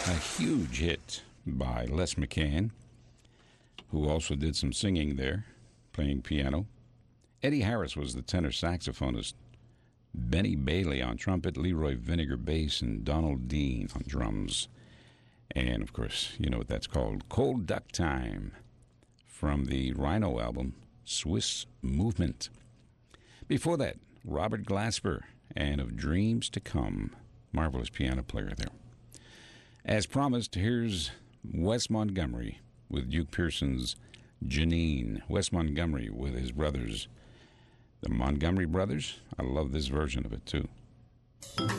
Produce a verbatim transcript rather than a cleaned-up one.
a huge hit by Les McCann, who also did some singing there, playing piano. Eddie Harris was the tenor saxophonist. Benny Bailey on trumpet, Leroy Vinegar bass, and Donald Dean on drums. And, of course, you know what that's called. Cold Duck Time from the Rhino album, Swiss Movement. Before that, Robert Glasper and Of Dreams to Come. Marvelous piano player there. As promised, here's Wes Montgomery with Duke Pearson's Janine. Wes Montgomery with his brothers, the Montgomery Brothers. I love this version of it, too.